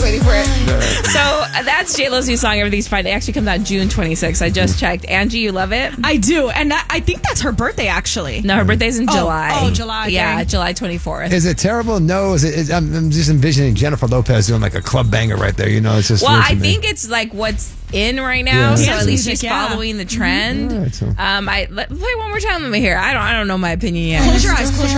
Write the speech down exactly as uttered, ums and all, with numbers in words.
waiting for it. So uh, that's J-Lo's new song, Everything's Fine. It actually comes out June twenty-sixth. I just checked. Angie, you love it? I do. And that, I think that's her birthday, actually. No, her birthday's in Oh, July. oh, July, Yeah, dang. July twenty-fourth. Is it terrible? No. Is it? Is, I'm, I'm just envisioning Jennifer Lopez doing like a club banger right there. You know, it's just. Well, weird to I me. think it's like what's in right now, Yeah. so Dance at least music, she's yeah. following the trend. All right, so- Um, I let, play one more time. Let me hear. I don't. I don't know my opinion yet. Close your eyes. Close your